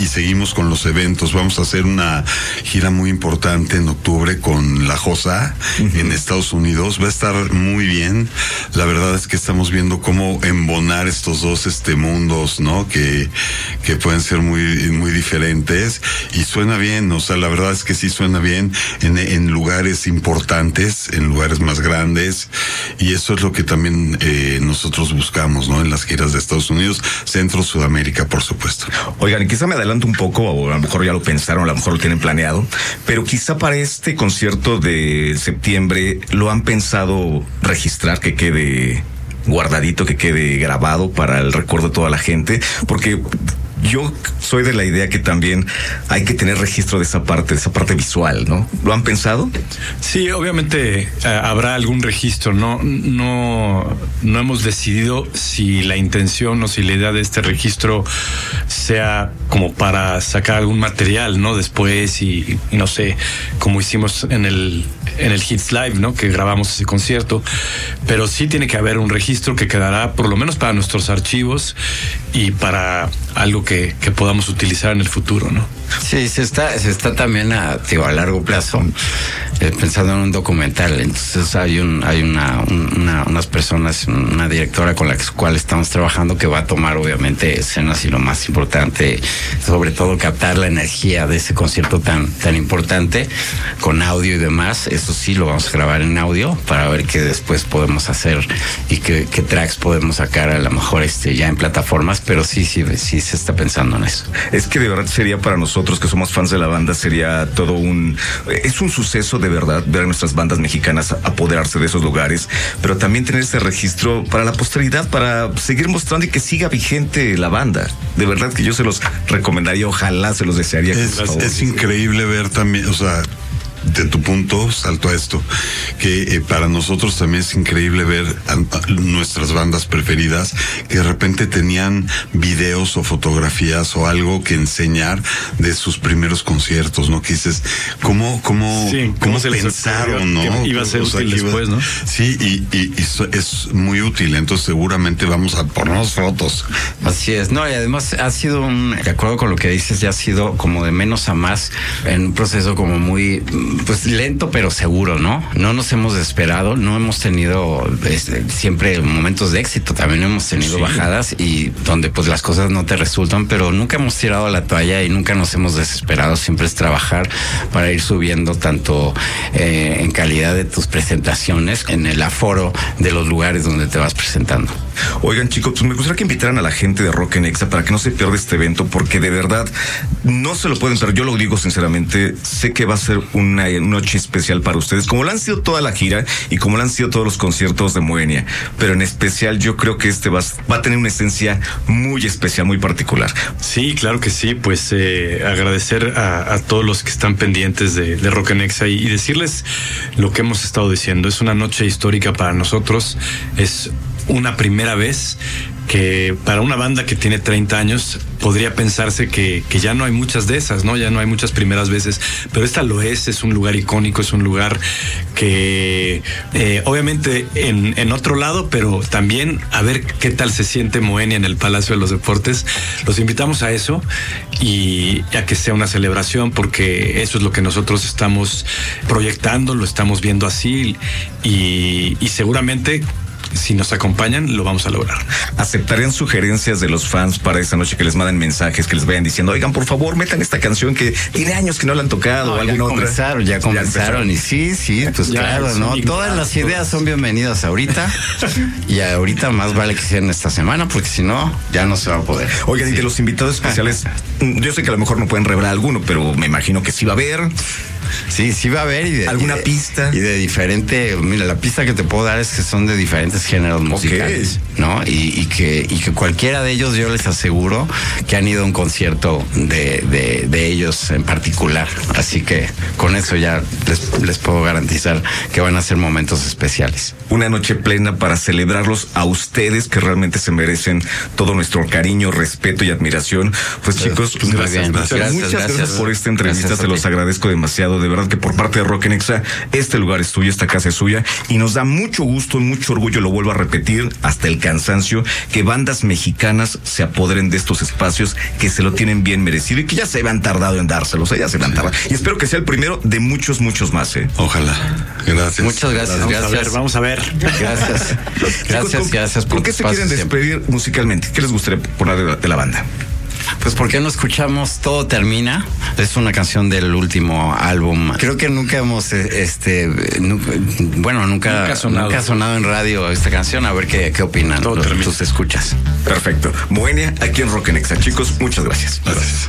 y seguimos con los eventos. Vamos a hacer una gira muy importante en octubre con La Josa en Estados Unidos. Va a estar muy bien. La verdad es que estamos viendo cómo embonar estos dos mundos, ¿no? Que pueden ser muy diferentes, y suena bien. O sea, la verdad es que sí suena bien en lugares importantes, en lugares más grandes, y eso es lo que también nosotros buscamos, ¿no? En las giras de Estados Unidos, Centro, Sudamérica, por supuesto. Oigan, quizá me adelanto un poco, o a lo mejor ya lo pensaron, a lo mejor lo tienen planeado, pero quizá para este concierto de septiembre lo han pensado registrar, que quede guardadito, que quede grabado para el recuerdo de toda la gente, porque yo soy de la idea que también hay que tener registro de esa parte visual, ¿no? ¿Lo han pensado? Sí, obviamente habrá algún registro. No hemos decidido si la intención o si la idea de este registro sea como para sacar algún material, ¿no? Después y no sé, como hicimos en el Hits Live, ¿no? Que grabamos ese concierto. Pero sí tiene que haber un registro que quedará por lo menos para nuestros archivos y para algo que podamos utilizar en el futuro, ¿no? Sí, se está también a largo plazo pensando en un documental. Entonces hay unas personas, una directora con la cual estamos trabajando, que va a tomar obviamente escenas, y lo más importante, sobre todo captar la energía de ese concierto tan importante con audio y demás. Eso sí lo vamos a grabar en audio para ver qué después podemos hacer y qué tracks podemos sacar, a lo mejor ya en plataformas, pero sí se está pensando en eso. Es que de verdad sería para nosotros que somos fans de la banda, sería todo es un suceso de verdad ver a nuestras bandas mexicanas apoderarse de esos lugares, pero también tener ese registro para la posteridad, para seguir mostrando y que siga vigente la banda. De verdad que yo se los recomendaría, ojalá se los desearía. Es increíble ver también, o sea, de tu punto salto a esto, que para nosotros también es increíble ver a nuestras bandas preferidas que de repente tenían videos o fotografías o algo que enseñar de sus primeros conciertos, ¿no? Que dices, ¿cómo pensaron, no? Que iba a ser útil después, ¿no? Sí, y es muy útil. Entonces seguramente vamos a ponernos fotos. Así es, no, y además ha sido de acuerdo con lo que dices, ya ha sido como de menos a más, en un proceso como muy, pues lento pero seguro, ¿no? No nos hemos desesperado, no hemos tenido siempre momentos de éxito, también hemos tenido bajadas y donde pues las cosas no te resultan, pero nunca hemos tirado la toalla y nunca nos hemos desesperado. Siempre es trabajar para ir subiendo tanto en calidad de tus presentaciones, en el aforo de los lugares donde te vas presentando. Oigan, chicos, pues me gustaría que invitaran a la gente de Rock en Exa para que no se pierda este evento, porque de verdad no se lo pueden perder. Yo lo digo sinceramente, sé que va a ser una noche especial para ustedes, como lo han sido toda la gira y como lo han sido todos los conciertos de Moenia, pero en especial yo creo que va a tener una esencia muy especial, muy particular. Sí, claro que sí. Pues agradecer a todos los que están pendientes de Rock en Exa y decirles lo que hemos estado diciendo. Es una noche histórica para nosotros, es una primera vez que para una banda que tiene 30 años podría pensarse que ya no hay muchas de esas, ¿no? Ya no hay muchas primeras veces, pero esta lo es un lugar icónico, es un lugar que obviamente en otro lado, pero también a ver qué tal se siente Moenia en el Palacio de los Deportes. Los invitamos a eso y a que sea una celebración, porque eso es lo que nosotros estamos proyectando, lo estamos viendo así y seguramente si nos acompañan, lo vamos a lograr. ¿Aceptarían sugerencias de los fans para esa noche, que les manden mensajes, que les vayan diciendo, oigan, por favor, metan esta canción que tiene años que no la han tocado? No, ya comenzaron y sí, pues ya, claro, ¿no? Todas las ideas son bienvenidas ahorita y ahorita más vale que sean esta semana, porque si no, ya no se va a poder. Oigan, y de los invitados especiales, yo sé que a lo mejor no pueden revelar alguno, pero me imagino que sí va a haber. Sí va a haber. ¿Alguna pista? Y de diferente, mira, la pista que te puedo dar es que son de diferentes géneros musicales, ¿no? Y que cualquiera de ellos, yo les aseguro que han ido a un concierto de ellos en particular. Así que con eso ya les puedo garantizar que van a ser momentos especiales. Una noche plena para celebrarlos a ustedes, que realmente se merecen todo nuestro cariño, respeto y admiración. Pues chicos, pues muchas gracias por esta entrevista, se los agradezco demasiado. de verdad que por parte de Rock en Exa, este lugar es tuyo, esta casa es suya, y nos da mucho gusto y mucho orgullo, lo vuelvo a repetir, hasta el cansancio, que bandas mexicanas se apoderen de estos espacios, que se lo tienen bien merecido y que ya se habían tardado en dárselos, ya se habían tardado. Y espero que sea el primero de muchos más, Ojalá. Gracias. Muchas gracias. Vamos a ver. Gracias. Gracias por ¿Con qué se quieren despedir musicalmente? ¿Qué les gustaría poner de la banda? Pues ¿por qué no escuchamos Todo Termina? Es una canción del último álbum. Creo que nunca hemos, nunca ha sonado en radio esta canción. A ver qué opinan tus escuchas. Perfecto. Moenia, aquí en Rock en Exa. Chicos, muchas gracias. Gracias.